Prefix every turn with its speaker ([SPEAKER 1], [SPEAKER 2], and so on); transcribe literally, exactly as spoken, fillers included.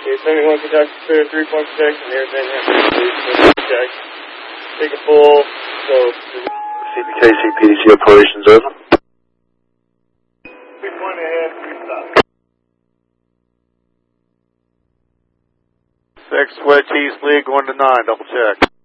[SPEAKER 1] Okay, seventy-one conduct clear, three point protection, air van have check. Take a full, so.
[SPEAKER 2] C B K C P D C operations over.
[SPEAKER 1] three point ahead, three stop.
[SPEAKER 3] Six, Switch East League, one to nine, double check.